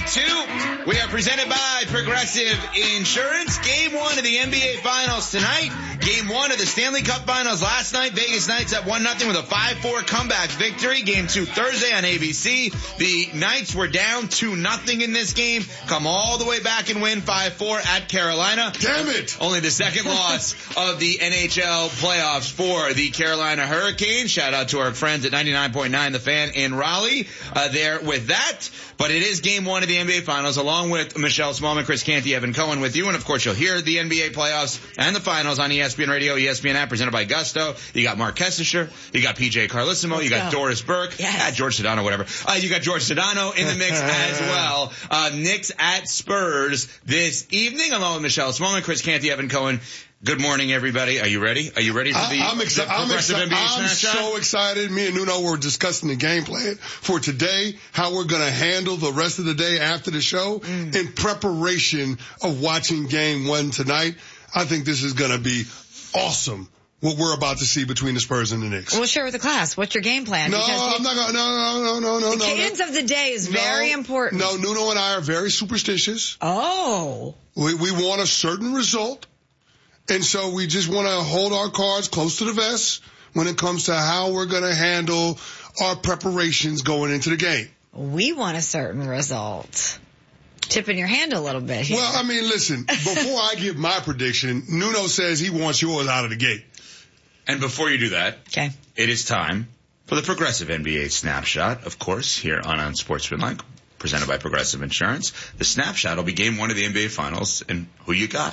2. We are presented by Progressive Insurance. Game 1 of the NBA Finals tonight. Game 1 of the Stanley Cup Finals last night. Vegas Knights up 1-0 with a 5-4 comeback victory. Game 2 Thursday on ABC. The Knights were down 2-0 in this game. Come all the way back and win 5-4 at Carolina. Damn it! Only the second loss of the NHL playoffs for the Carolina Hurricanes. Shout out to our friends at 99.9 The Fan in Raleigh there with that. But it is game 1 of the NBA Finals, along with Michelle Smallman, Chris Canty, Evan Cohen with you. And, of course, you'll hear the NBA playoffs and the finals on ESPN Radio, ESPN app, presented by Gusto. You got Mark Kessisher. You got PJ Carlissimo. You got Doris Burke. Yes. George Sedano, whatever. You got George Sedano in the mix as well. Knicks at Spurs this evening, along with Michelle Smallman, Chris Canty, Evan Cohen. Good morning, everybody. Are you ready? Are you ready for the Progressive NBA I'm Snapshot? so excited. Me and Nuno were discussing the game plan for today, how we're going to handle the rest of the day after the show in preparation of watching game 1 tonight. I think this is going to be awesome, what we're about to see between the Spurs and the Knicks. We'll share with the class. What's your game plan? No, I'm not going to. No. The cadence of the day is very important. No, Nuno and I are very superstitious. Oh. We want a certain result. And so we just want to hold our cards close to the vest when it comes to how we're going to handle our preparations going into the game. We want a certain result. Tipping your hand a little bit here. Well, I mean, listen, before I give my prediction, Nuno says he wants yours out of the gate. And before you do that, okay, it is time for the Progressive NBA Snapshot, of course, here on Unsportsmanlike, presented by Progressive Insurance. The Snapshot will be game 1 of the NBA Finals, and who you got?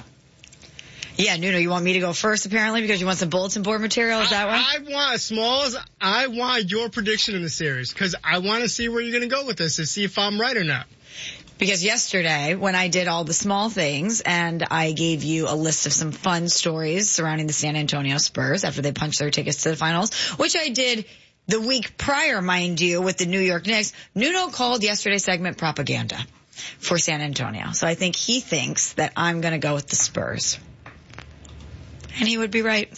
Yeah, Nuno, you want me to go first, apparently, because you want some bulletin board material? Is that why? I want your prediction in the series, because I want to see where you're going to go with this to see if I'm right or not. Because yesterday, when I did all the small things, and I gave you a list of some fun stories surrounding the San Antonio Spurs after they punched their tickets to the finals, which I did the week prior, mind you, with the New York Knicks, Nuno called yesterday's segment propaganda for San Antonio. So I think he thinks that I'm going to go with the Spurs. And he would be right.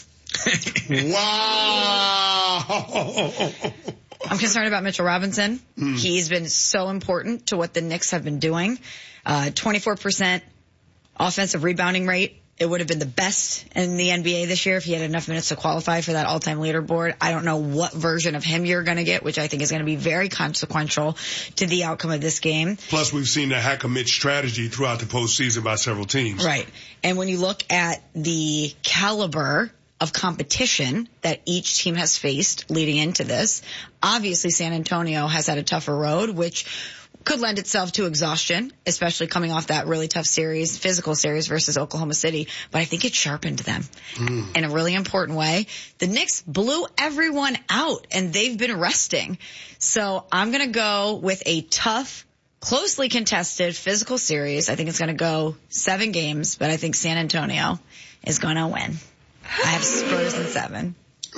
Wow. I'm concerned about Mitchell Robinson. He's been so important to what the Knicks have been doing. 24% offensive rebounding rate. It would have been the best in the NBA this year if he had enough minutes to qualify for that all-time leaderboard. I don't know what version of him you're going to get, which I think is going to be very consequential to the outcome of this game. Plus, we've seen the hack-a-Mitch strategy throughout the postseason by several teams. Right. And when you look at the caliber of competition that each team has faced leading into this, obviously San Antonio has had a tougher road, which could lend itself to exhaustion, especially coming off that really tough series, physical series versus Oklahoma City. But I think it sharpened them in a really important way. The Knicks blew everyone out, and they've been resting. So I'm going to go with a tough, closely contested physical series. I think it's going to go 7 games, but I think San Antonio is going to win. I have Spurs in 7.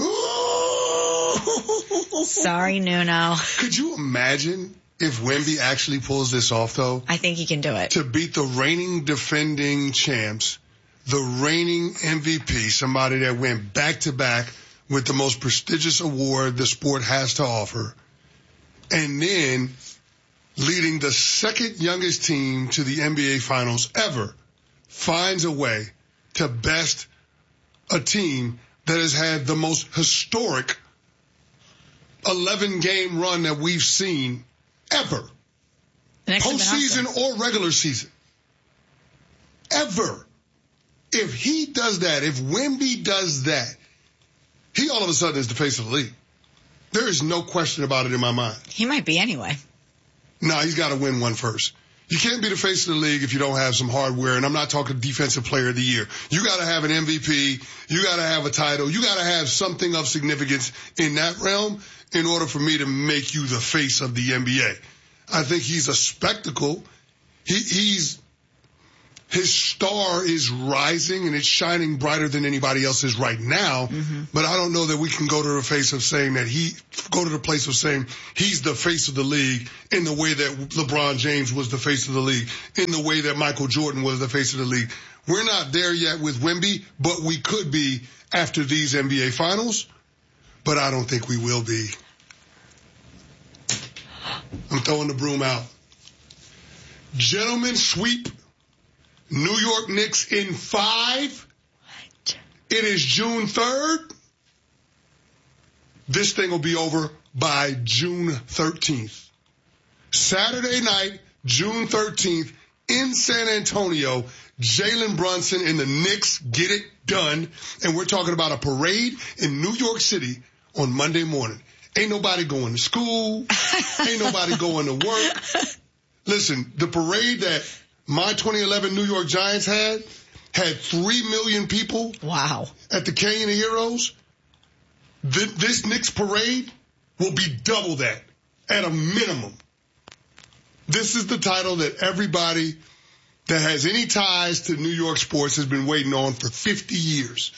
Sorry, Nuno. Could you imagine if Wemby actually pulls this off, though? I think he can do it. To beat the reigning defending champs, the reigning MVP, somebody that went back-to-back with the most prestigious award the sport has to offer, and then leading the second youngest team to the NBA Finals ever, finds a way to best a team that has had the most historic 11-game run that we've seen ever. Postseason or regular season. Ever. If he does that, if Wemby does that, he all of a sudden is the face of the league. There is no question about it in my mind. He might be anyway. No, he's got to win one first. You can't be the face of the league if you don't have some hardware, and I'm not talking defensive player of the year. You got to have an MVP. You got to have a title. You got to have something of significance in that realm in order for me to make you the face of the NBA. I think he's a spectacle. His star is rising, and it's shining brighter than anybody else's right now. But I don't know that we can go to the place of saying he's the face of the league in the way that LeBron James was the face of the league, in the way that Michael Jordan was the face of the league. We're not there yet with Wemby, but we could be after these NBA Finals. But I don't think we will be. I'm throwing the broom out. Gentlemen sweep New York Knicks in 5. What? It is June 3rd. This thing will be over by June 13th. Saturday night, June 13th, in San Antonio, Jalen Brunson and the Knicks get it done. And we're talking about a parade in New York City on Monday morning. Ain't nobody going to school. Ain't nobody going to work. Listen, the parade that my 2011 New York Giants had 3 million people. Wow. At the Canyon of Heroes. This Knicks parade will be double that at a minimum. This is the title that everybody that has any ties to New York sports has been waiting on for 50 years.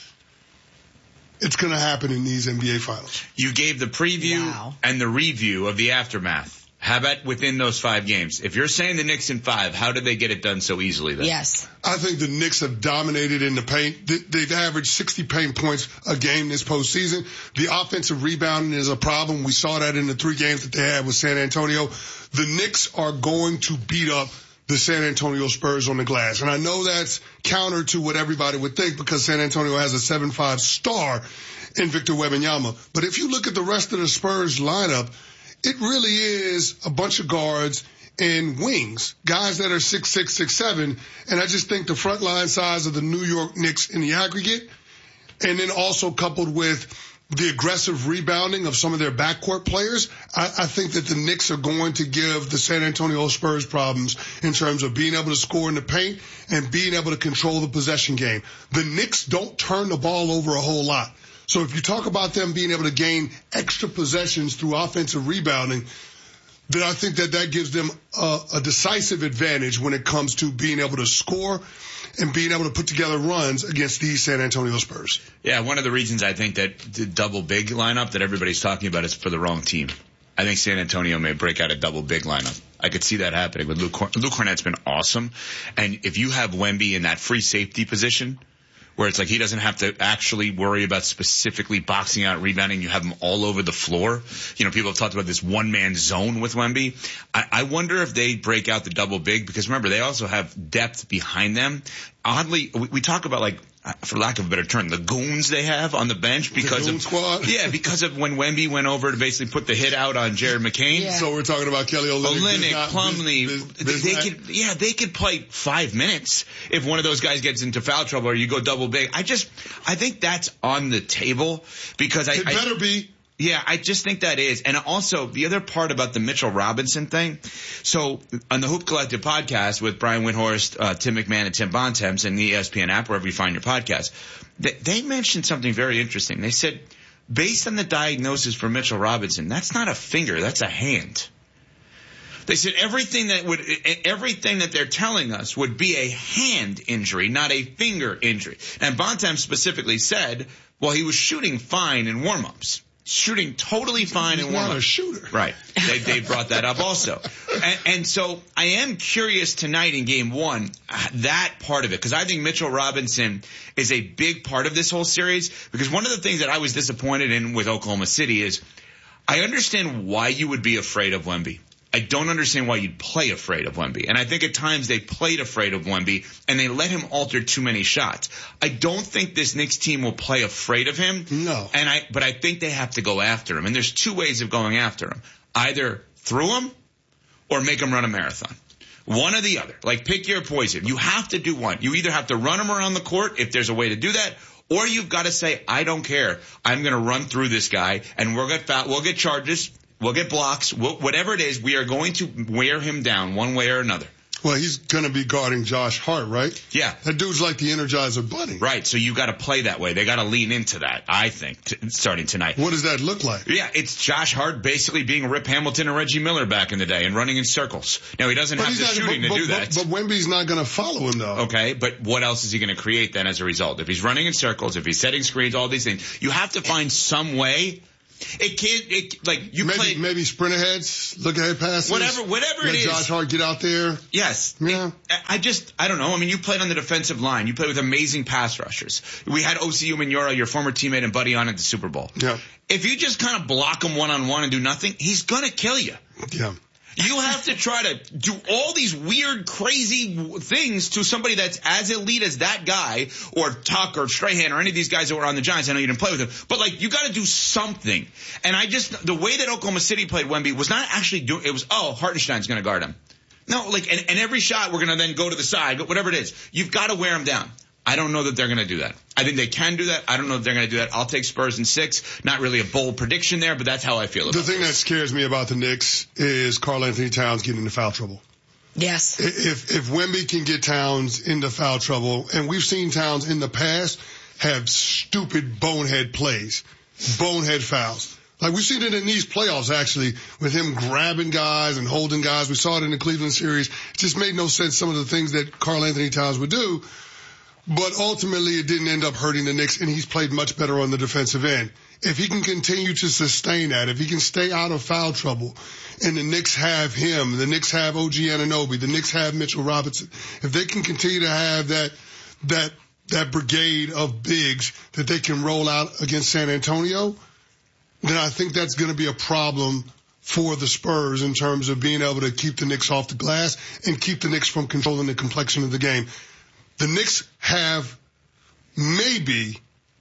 It's going to happen in these NBA finals. You gave the preview and the review of the aftermath. How about within those 5 games? If you're saying the Knicks in 5, how did they get it done so easily then? Yes. I think the Knicks have dominated in the paint. They've averaged 60 paint points a game this postseason. The offensive rebounding is a problem. We saw that in the 3 games that they had with San Antonio. The Knicks are going to beat up the San Antonio Spurs on the glass. And I know that's counter to what everybody would think because San Antonio has a 7'5" star in Victor Wembanyama. But if you look at the rest of the Spurs lineup, it really is a bunch of guards and wings, guys that are 6'6", 6'7", and I just think the front line size of the New York Knicks in the aggregate, and then also coupled with the aggressive rebounding of some of their backcourt players, I think that the Knicks are going to give the San Antonio Spurs problems in terms of being able to score in the paint and being able to control the possession game. The Knicks don't turn the ball over a whole lot. So if you talk about them being able to gain extra possessions through offensive rebounding, then I think that gives them a decisive advantage when it comes to being able to score and being able to put together runs against these San Antonio Spurs. Yeah, one of the reasons I think that the double big lineup that everybody's talking about is for the wrong team. I think San Antonio may break out a double big lineup. I could see that happening with Luke Kornet's been awesome. And if you have Wemby in that free safety position, where it's like he doesn't have to actually worry about specifically boxing out, rebounding. You have him all over the floor. You know, people have talked about this one-man zone with Wemby. I wonder if they break out the double big because, remember, they also have depth behind them. Oddly, we talk about, like, for lack of a better term, the goons they have on the bench because of squad. Yeah, because of when Wemby went over to basically put the hit out on Jared McCain. Yeah. So we're talking about Kelly Olynyk, Plumlee. They could play 5 minutes if one of those guys gets into foul trouble or you go double big. I think that's on the table because it better be. Yeah, I just think that is. And also, the other part about the Mitchell Robinson thing, so on the Hoop Collective podcast with Brian Windhorst, Tim McMahon, and Tim Bontemps, and the ESPN app, wherever you find your podcast, they mentioned something very interesting. They said, based on the diagnosis for Mitchell Robinson, that's not a finger, that's a hand. They said everything that they're telling us would be a hand injury, not a finger injury. And Bontemps specifically said, well, he was shooting fine in warm-ups. Shooting totally fine in warm-up. Not a shooter. Right. They brought that up also. And so I am curious tonight in game 1, that part of it, because I think Mitchell Robinson is a big part of this whole series, because one of the things that I was disappointed in with Oklahoma City is I understand why you would be afraid of Wemby. I don't understand why you'd play afraid of Wemby. And I think at times they played afraid of Wemby and they let him alter too many shots. I don't think this Knicks team will play afraid of him. No. But I think they have to go after him. And there's 2 ways of going after him. Either through him or make him run a marathon. One or the other. Like, pick your poison. You have to do one. You either have to run him around the court if there's a way to do that, or you've got to say, I don't care. I'm going to run through this guy and we'll get charges. We'll get blocks. Whatever it is, we are going to wear him down one way or another. Well, he's going to be guarding Josh Hart, right? Yeah. That dude's like the Energizer Bunny. Right, so you got to play that way. They got to lean into that, I think, starting tonight. What does that look like? Yeah, it's Josh Hart basically being Rip Hamilton and Reggie Miller back in the day and running in circles. Now, he doesn't have the shooting to do that. But Wemby's not going to follow him, though. Okay, but what else is he going to create then as a result? If he's running in circles, if he's setting screens, all these things, you have to find some way. Maybe sprint aheads, look ahead passes. Whatever let it is. Josh Hart get out there. Yes. Yeah. I don't know. I mean, you played on the defensive line. You played with amazing pass rushers. We had Osi Umenyiora, your former teammate and buddy, on at the Super Bowl. Yeah. If you just kind of block him one-on-one and do nothing, he's going to kill you. Yeah. You have to try to do all these weird, crazy things to somebody that's as elite as that guy, or Tuck or Strahan or any of these guys that were on the Giants. I know you didn't play with them, but like, you got to do something. And the way that Oklahoma City played Wemby was not actually doing. It was, Hartenstein's going to guard him. No, like, and every shot we're going to then go to the side, but whatever it is, you've got to wear him down. I don't know that they're going to do that. I think they can do that. I don't know if they're going to do that. I'll take Spurs in 6. Not really a bold prediction there, but that's how I feel about it. The thing that scares me about the Knicks is Karl-Anthony Towns getting into foul trouble. Yes. If Wemby can get Towns into foul trouble, and we've seen Towns in the past have stupid bonehead plays, bonehead fouls. Like, we've seen it in these playoffs, actually, with him grabbing guys and holding guys. We saw it in the Cleveland series. It just made no sense, some of the things that Karl-Anthony Towns would do. But ultimately, it didn't end up hurting the Knicks, and he's played much better on the defensive end. If he can continue to sustain that, if he can stay out of foul trouble, and the Knicks have him, the Knicks have OG Anunoby, the Knicks have Mitchell Robinson, if they can continue to have that brigade of bigs that they can roll out against San Antonio, then I think that's going to be a problem for the Spurs in terms of being able to keep the Knicks off the glass and keep the Knicks from controlling the complexion of the game. The Knicks have maybe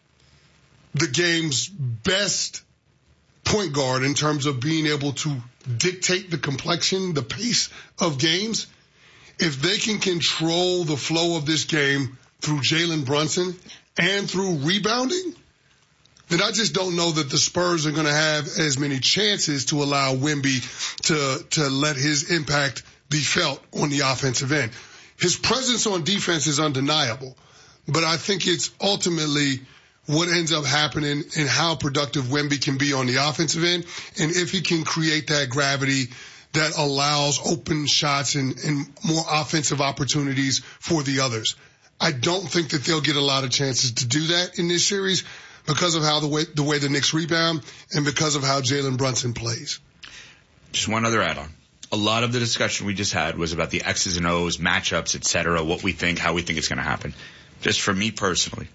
the game's best point guard in terms of being able to dictate the complexion, the pace of games. If they can control the flow of this game through Jalen Brunson and through rebounding, then I just don't know that the Spurs are going to have as many chances to allow Wemby to let his impact be felt on the offensive end. His presence on defense is undeniable, but I think it's ultimately what ends up happening and how productive Wemby can be on the offensive end, and if he can create that gravity that allows open shots and more offensive opportunities for the others. I don't think that they'll get a lot of chances to do that in this series because of how the way the Knicks rebound and because of how Jalen Brunson plays. Just one other add-on. A lot of the discussion we just had was about the X's and O's, matchups, etc., what we think, how we think it's going to happen. Just for me personally,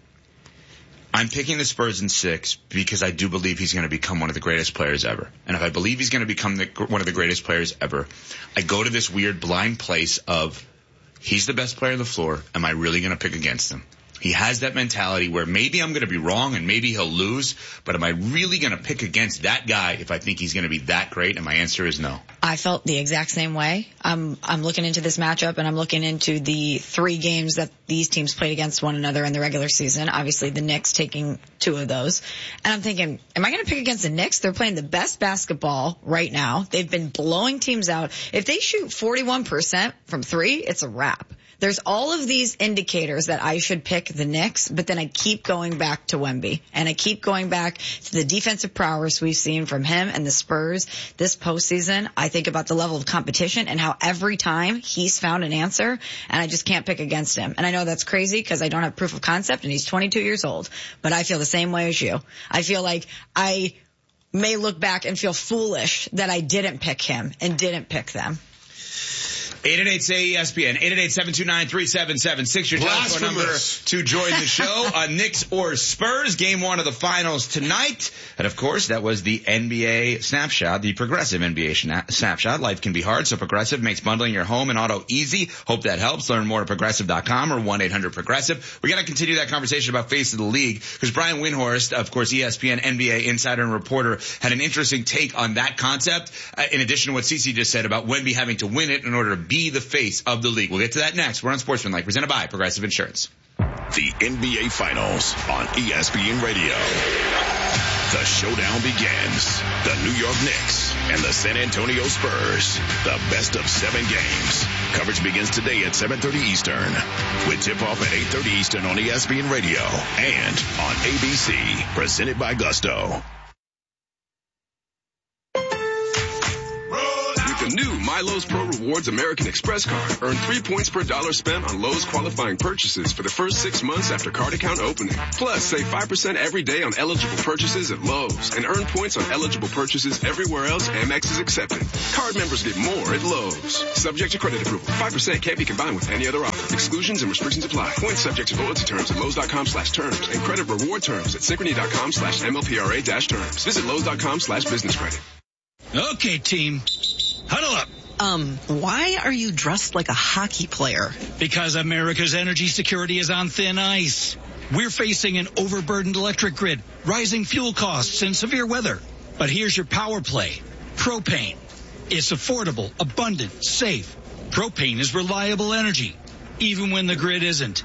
I'm picking the Spurs in 6 because I do believe he's going to become one of the greatest players ever. And if I believe he's going to become one of the greatest players ever, I go to this weird blind place of, he's the best player on the floor. Am I really going to pick against him? He has that mentality where maybe I'm going to be wrong and maybe he'll lose, but am I really going to pick against that guy if I think he's going to be that great? And my answer is no. I felt the exact same way. I'm looking into this matchup, and I'm looking into the 3 games that these teams played against one another in the regular season. Obviously, the Knicks taking 2 of those. And I'm thinking, am I going to pick against the Knicks? They're playing the best basketball right now. They've been blowing teams out. If they shoot 41% from 3, it's a wrap. There's all of these indicators that I should pick the Knicks, but then I keep going back to Wemby. And I keep going back to the defensive prowess we've seen from him and the Spurs this postseason. I think about the level of competition and how every time he's found an answer, and I just can't pick against him. And I know that's crazy because I don't have proof of concept, and he's 22 years old. But I feel the same way as you. I feel like I may look back and feel foolish that I didn't pick him and didn't pick them. 888-SAY-ESPN, 888-729-3776, your telephone number to join the show. Knicks or Spurs, game 1 of the finals tonight. And of course, that was the NBA Snapshot, the Progressive NBA Snapshot. Life can be hard, so Progressive makes bundling your home and auto easy. Hope that helps. Learn more at Progressive.com or 1-800-Progressive. We gotta continue that conversation about face of the league, because Brian Windhorst, of course, ESPN NBA insider and reporter, had an interesting take on that concept, in addition to what CeCe just said about Wemby having to win it in order to be the face of the league. We'll get to that next. We're on Sportsmanlike, presented by Progressive Insurance. The NBA Finals on ESPN Radio. The showdown begins. The New York Knicks and the San Antonio Spurs. The best of 7 games. Coverage begins today at 7:30 Eastern. With tip-off at 8:30 Eastern on ESPN Radio and on ABC. Presented by Gusto. The new My Lowe's Pro Rewards American Express card. Earn 3 points per dollar spent on Lowe's qualifying purchases for the first 6 months after card account opening. Plus, save 5% every day on eligible purchases at Lowe's and earn points on eligible purchases everywhere else Amex is accepted. Card members get more at Lowe's. Subject to credit approval. 5% can't be combined with any other offer. Exclusions and restrictions apply. Points subject to loyalty terms at Lowe's.com/terms and credit reward terms at Synchrony.com/MLPRA-terms. Visit Lowe's.com/business credit. Okay, team. Huddle up. Why are you dressed like a hockey player? Because America's energy security is on thin ice. We're facing an overburdened electric grid, rising fuel costs, and severe weather. But here's your power play. Propane. It's affordable, abundant, safe. Propane is reliable energy, even when the grid isn't.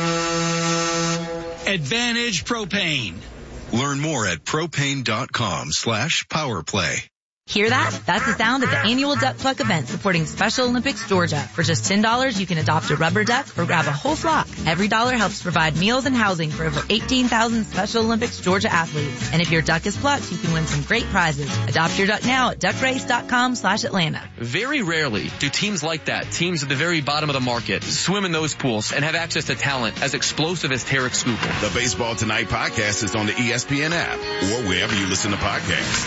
Advantage Propane. Learn more at propane.com/powerplay. Hear that? That's the sound of the annual Duck Pluck event supporting Special Olympics Georgia. For just $10, you can adopt a rubber duck or grab a whole flock. Every dollar helps provide meals and housing for over 18,000 Special Olympics Georgia athletes. And if your duck is plucked, you can win some great prizes. Adopt your duck now at duckrace.com/Atlanta. Very rarely do teams like that, teams at the very bottom of the market, swim in those pools and have access to talent as explosive as Tarek Skubal. The Baseball Tonight podcast is on the ESPN app or wherever you listen to podcasts.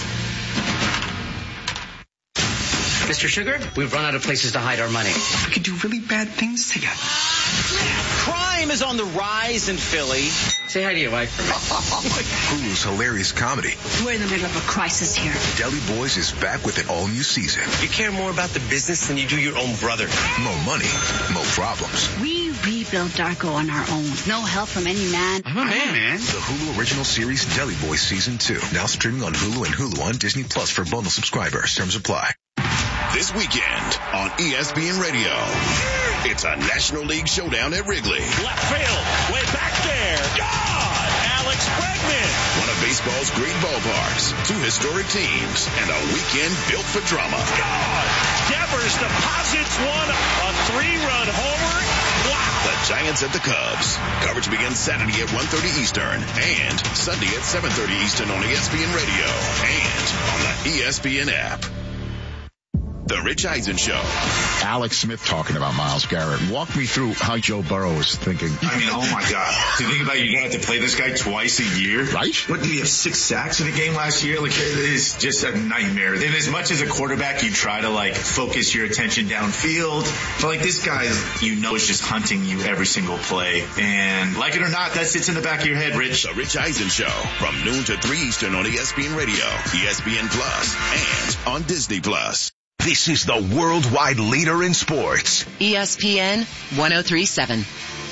Mr. Sugar, we've run out of places to hide our money. We could do really bad things together. Crime is on the rise in Philly. Say hi to your wife for me. Hulu's hilarious comedy. We're in the middle of a crisis here. Deli Boys is back with an all-new season. You care more about the business than you do your own brother. More money, more problems. We rebuilt Darko on our own. No help from any man. I'm a man. The Hulu original series Deli Boys Season 2. Now streaming on Hulu and Hulu on Disney Plus for bundle subscribers. Terms apply. This weekend on ESPN Radio, it's a National League showdown at Wrigley. Left field, way back there. God! Alex Bregman. One of baseball's great ballparks, two historic teams, and a weekend built for drama. God! Devers deposits one, a 3-run homer. Wow! The Giants at the Cubs. Coverage begins Saturday at 1:30 Eastern and Sunday at 7:30 Eastern on ESPN Radio and on the ESPN app. The Rich Eisen Show. Alex Smith talking about Myles Garrett. Walk me through how Joe Burrow is thinking. I mean, oh my God. To think about you're going to have to play this guy twice a year. Right? What, did he have 6 sacks in the game last year? Like, it is just a nightmare. And as much as a quarterback, you try to, like, focus your attention downfield. But, like, this guy, you know, is just hunting you every single play. And, like it or not, that sits in the back of your head, Rich. The Rich Eisen Show from noon to 3 Eastern on ESPN Radio, ESPN Plus, and on Disney Plus. This is the worldwide leader in sports. ESPN 103.7.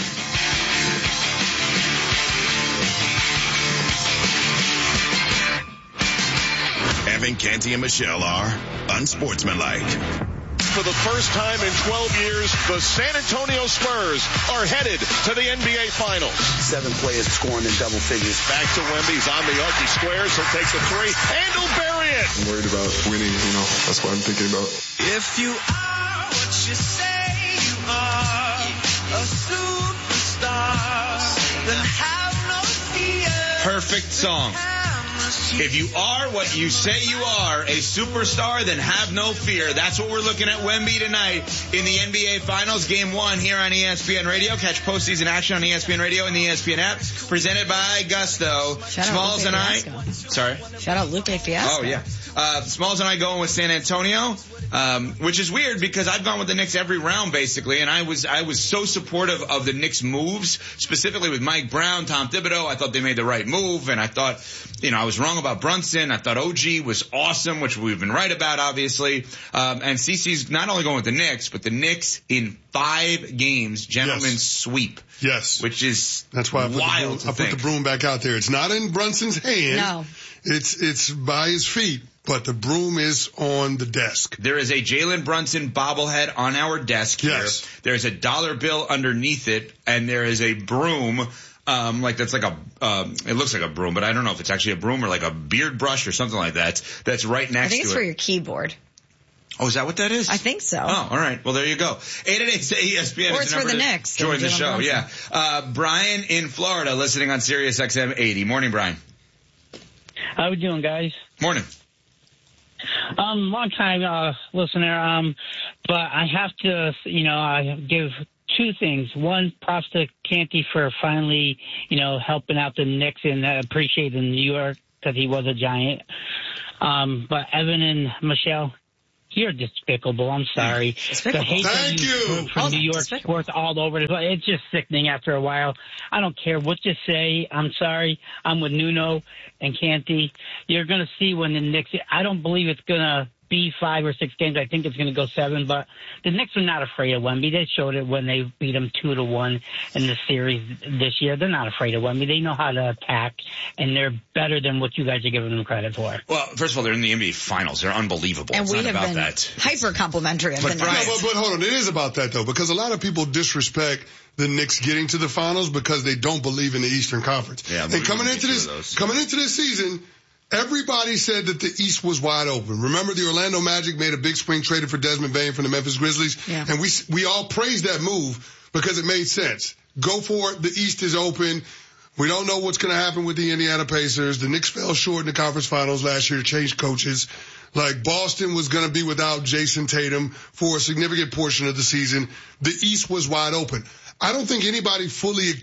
Evan, Canty, and Michelle are unsportsmanlike. For the first time in 12 years, the San Antonio Spurs are headed to the NBA Finals. 7 players scoring in double figures. Back to Wemby. He's on the arc. He squares. He'll take the 3. And he'll bury it. I'm worried about winning, That's what I'm thinking about. If you are what you say you are, a superstar, then have no fear. Perfect song. If you are what you say you are, a superstar, then have no fear. That's what we're looking at Wemby tonight in the NBA Finals, Game 1 here on ESPN Radio. Catch postseason action on ESPN Radio and the ESPN app. Presented by Gusto. Smalls and I. Sorry? Shout out Lupe Fiasco. Oh, yeah. Smalls and I going with San Antonio, which is weird because I've gone with the Knicks every round basically, and I was so supportive of the Knicks moves, specifically with Mike Brown, Tom Thibodeau. I thought they made the right move, and I thought, I was wrong about Brunson. I thought OG was awesome, which we've been right about, obviously. And CeCe's not only going with the Knicks, but the Knicks in 5 games, gentlemen's sweep. Yes. Which is That's why I put the broom back out there. It's not in Brunson's hand. No. It's by his feet, but the broom is on the desk. There is a Jalen Brunson bobblehead on our desk here. Yes. There's a dollar bill underneath it, and there is a broom. That's like it looks like a broom, but I don't know if it's actually a broom or like a beard brush or something like that. That's right next to it. I think it's for your keyboard. Oh, is that what that is? I think so. Oh, all right. Well, there you go. 888-ESPN. Or it's for the Knicks. Join the show, yeah. Brian in Florida listening on Sirius XM 80. Morning, Brian. How we doing, guys? Morning. Long time listener, but I have to, I give 2 things. One, props to Canty for finally, helping out the Knicks and appreciating New York because he was a Giant. But Evan and Michelle, you're despicable. I'm sorry. Despicable. The hate Thank you. From New York sports all over. It's just sickening after a while. I don't care what you say. I'm sorry. I'm with Nuno and Canty. You're going to see when the Knicks – I don't believe it's going to be 5 or 6 games. I think it's going to go 7, but the Knicks are not afraid of Wemby. They showed it when they beat them 2-1 in the series this year. They're not afraid of Wemby. They know how to attack, and they're better than what you guys are giving them credit for. Well, first of all, they're in the NBA Finals. They're unbelievable. And it's we not have about been that. hyper complimentary of the Knicks. But hold on, it is about that though, because a lot of people disrespect the Knicks getting to the finals because they don't believe in the Eastern Conference. Yeah, and coming into this season, everybody said that the East was wide open. Remember, the Orlando Magic made a big spring trade for Desmond Bane from the Memphis Grizzlies, and we all praised that move because it made sense. Go for it. The East is open. We don't know what's going to happen with the Indiana Pacers. The Knicks fell short in the conference finals last year, changed coaches. Like Boston was going to be without Jason Tatum for a significant portion of the season. The East was wide open. I don't think anybody fully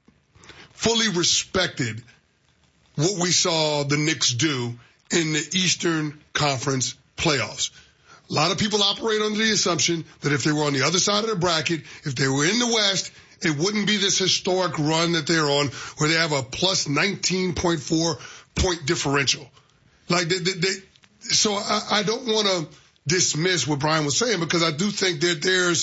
respected what we saw the Knicks do in the Eastern Conference playoffs. A lot of people operate under the assumption that if they were on the other side of the bracket, if they were in the West, it wouldn't be this historic run that they're on where they have a plus 19.4 point differential. Like so I don't want to dismiss what Brian was saying because I do think that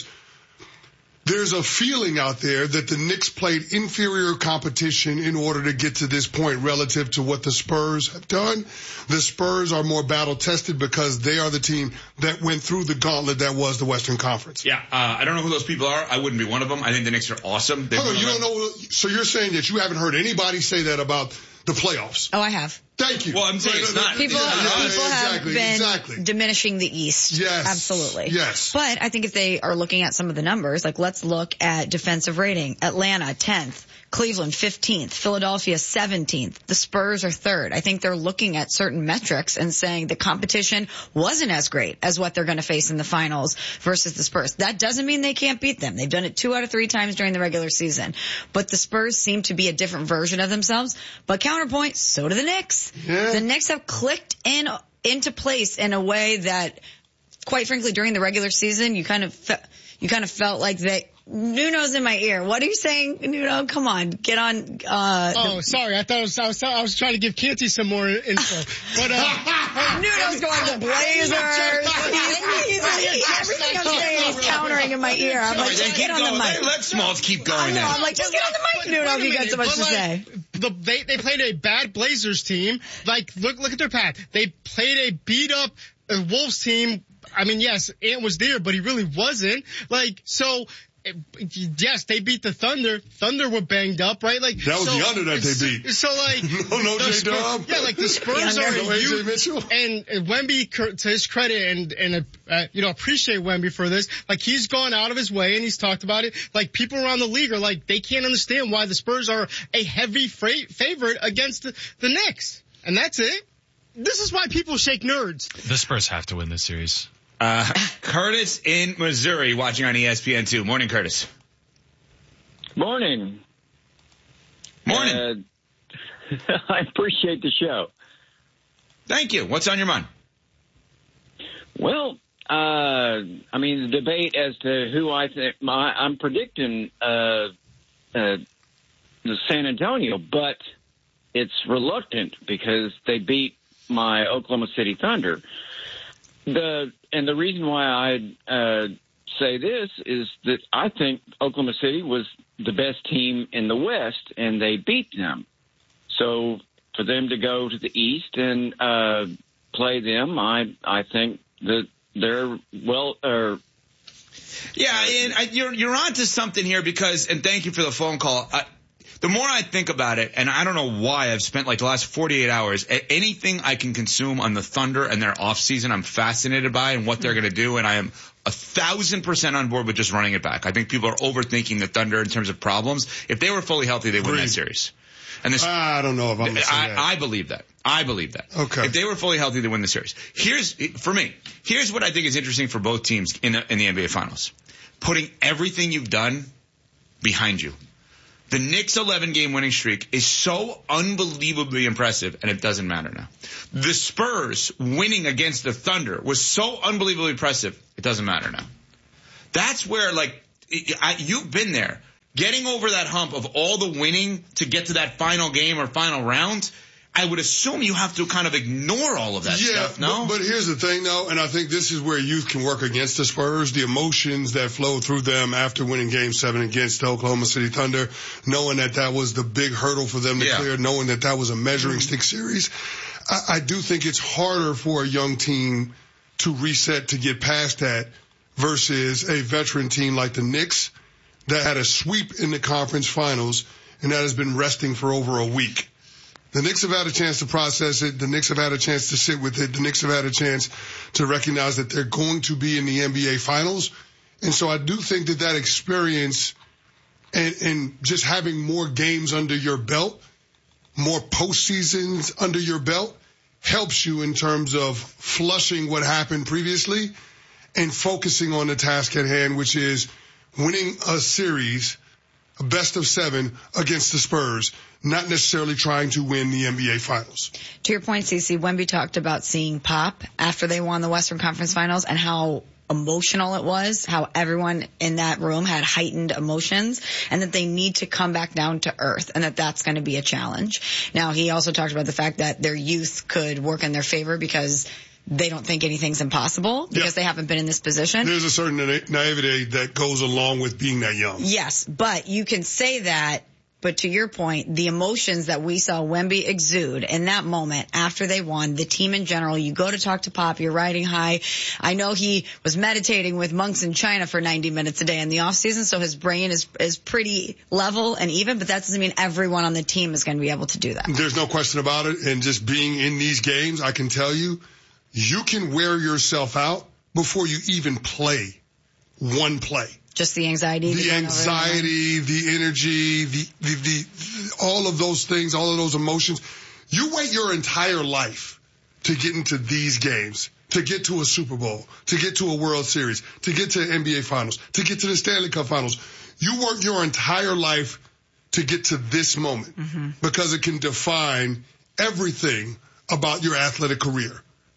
there's a feeling out there that the Knicks played inferior competition in order to get to this point relative to what the Spurs have done. The Spurs are more battle-tested because they are the team that went through the gauntlet that was the Western Conference. Yeah, I don't know who those people are. I wouldn't be one of them. I think the Knicks are awesome. Hold on, you don't know. So you're saying that you haven't heard anybody say that about the playoffs? Oh, I have. Thank you. Well, I'm saying it's not. People have been diminishing the East. Yes. Absolutely. Yes. But I think if they are looking at some of the numbers, like let's look at defensive rating. Atlanta, 10th. Cleveland, 15th. Philadelphia, 17th. The Spurs are 3rd. I think they're looking at certain metrics and saying the competition wasn't as great as what they're going to face in the finals versus the Spurs. That doesn't mean they can't beat them. They've done it 2 out of 3 times during the regular season. But the Spurs seem to be a different version of themselves. But counterpoint, so do the Knicks. Yeah. The Knicks have clicked into place in a way that, quite frankly, during the regular season, you kind of felt like they. Nuno's in my ear. What are you saying, Nuno? Come on, get on. Sorry. I thought I was trying to give Canty some more info. But Nuno's going to Blazers. Everything I'm saying is countering in my ear. I'm like, just get on the mic. Let Smalls keep going now. I'm like, just get on the mic, Nuno, if you got so much to say. They played a bad Blazers team. Like, look at their path. They played a beat up Wolves team. I mean, yes, Ant was there, but he really wasn't. Like, so. Yes, they beat the Thunder. Thunder were banged up, right? Like that was the under that they beat. So like, no J-Dub. Yeah, like the Spurs are AJ Mitchell. And Wemby, to his credit, and appreciate Wemby for this. Like he's gone out of his way and he's talked about it. Like people around the league are like they can't understand why the Spurs are a heavy favorite against the Knicks, and that's it. This is why people shake nerds. The Spurs have to win this series. Curtis in Missouri watching on ESPN2. Morning, Curtis. Morning. Morning. I appreciate the show. Thank you. What's on your mind? Well, the debate as to who I think I'm predicting the San Antonio, but it's reluctant because they beat my Oklahoma City Thunder. And the reason why I say this is that I think Oklahoma City was the best team in the West, and they beat them. So for them to go to the East and play them, I think that they're Yeah, and you're onto something here because, and thank you for the phone call. The more I think about it, and I don't know why I've spent like the last 48 hours, anything I can consume on the Thunder and their offseason, I'm fascinated by and what they're going to do, and I am 1,000% on board with just running it back. I think people are overthinking the Thunder in terms of problems. If they were fully healthy, they win that series. And I don't know if I'm going to say that. I believe that. Okay. If they were fully healthy, they win the series. Here's what I think is interesting for both teams in the NBA Finals. Putting everything you've done behind you. The Knicks' 11-game winning streak is so unbelievably impressive, and it doesn't matter now. The Spurs winning against the Thunder was so unbelievably impressive, it doesn't matter now. That's where, you've been there. Getting over that hump of all the winning to get to that final game or final round, I would assume you have to kind of ignore all of that stuff, no? But here's the thing, though, and I think this is where youth can work against the Spurs, the emotions that flow through them after winning Game 7 against the Oklahoma City Thunder, knowing that was the big hurdle for them to clear, knowing that was a measuring stick series. I do think it's harder for a young team to reset to get past that versus a veteran team like the Knicks that had a sweep in the conference finals and that has been resting for over a week. The Knicks have had a chance to process it. The Knicks have had a chance to sit with it. The Knicks have had a chance to recognize that they're going to be in the NBA Finals. And so I do think that experience and just having more games under your belt, more postseasons under your belt, helps you in terms of flushing what happened previously and focusing on the task at hand, which is winning a series, a best of 7 against the Spurs, not necessarily trying to win the NBA Finals. To your point, Cece, Wemby talked about seeing Pop after they won the Western Conference Finals and how emotional it was, how everyone in that room had heightened emotions, and that they need to come back down to earth, and that's going to be a challenge. Now, he also talked about the fact that their youth could work in their favor because they don't think anything's impossible because they haven't been in this position. There's a certain naivety that goes along with being that young. Yes, but you can say that. But to your point, the emotions that we saw Wemby exude in that moment after they won, the team in general, you go to talk to Pop, you're riding high. I know he was meditating with monks in China for 90 minutes a day in the off season, so his brain is pretty level and even, but that doesn't mean everyone on the team is going to be able to do that. There's no question about it. And just being in these games, I can tell you, you can wear yourself out before you even play one play. Just the anxiety. The anxiety, the energy, the all of those things, all of those emotions. You wait your entire life to get into these games, to get to a Super Bowl, to get to a World Series, to get to NBA Finals, to get to the Stanley Cup Finals. You work your entire life to get to this moment because it can define everything about your athletic career.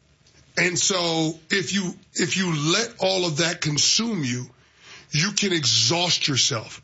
And so if you let all of that consume you, you can exhaust yourself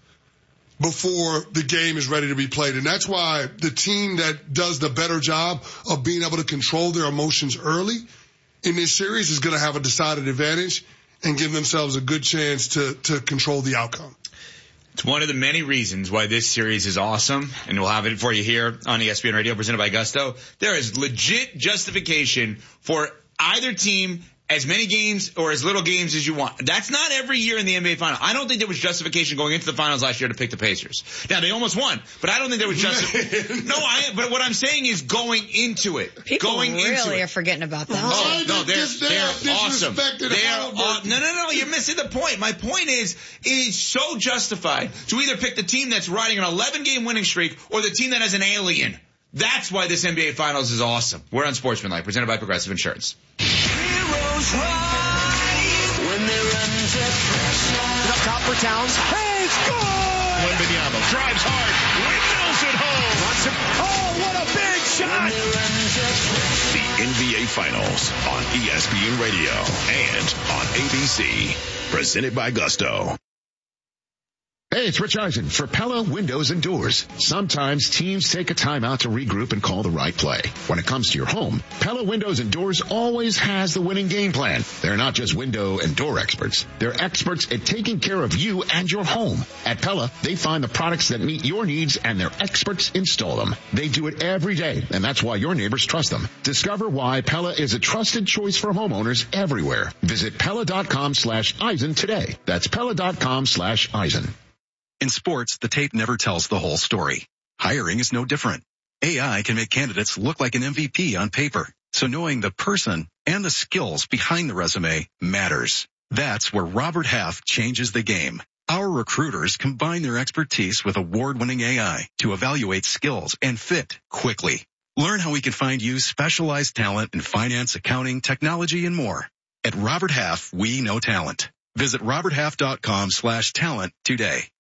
before the game is ready to be played. And that's why the team that does the better job of being able to control their emotions early in this series is going to have a decided advantage and give themselves a good chance to control the outcome. It's one of the many reasons why this series is awesome, and we'll have it for you here on ESPN Radio presented by Gusto. There is legit justification for either team as many games or as little games as you want. That's not every year in the NBA Final. I don't think there was justification going into the finals last year to pick the Pacers. Now, they almost won, but I don't think there was justification. But what I'm saying is going into it. People really are forgetting about that. Oh, no, they're awesome. No, you're missing the point. My point is, it is so justified to either pick the team that's riding an 11-game winning streak or the team that has an alien. That's why this NBA Finals is awesome. We're on Sportsmanlike, presented by Progressive Insurance. When they're under pressure. Up top for Towns. Hey, score! Wembanyama drives hard. Windmills it home. Oh, what a big shot! The NBA Finals on ESPN Radio and on ABC. Presented by Gusto. Hey, it's Rich Eisen for Pella Windows and Doors. Sometimes teams take a time out to regroup and call the right play. When it comes to your home, Pella Windows and Doors always has the winning game plan. They're not just window and door experts. They're experts at taking care of you and your home. At Pella, they find the products that meet your needs and their experts install them. They do it every day, and that's why your neighbors trust them. Discover why Pella is a trusted choice for homeowners everywhere. Visit Pella.com/Eisen today. That's Pella.com/Eisen. In sports, the tape never tells the whole story. Hiring is no different. AI can make candidates look like an MVP on paper. So knowing the person and the skills behind the resume matters. That's where Robert Half changes the game. Our recruiters combine their expertise with award-winning AI to evaluate skills and fit quickly. Learn how we can find you specialized talent in finance, accounting, technology, and more. At Robert Half, we know talent. Visit roberthalf.com/talent today.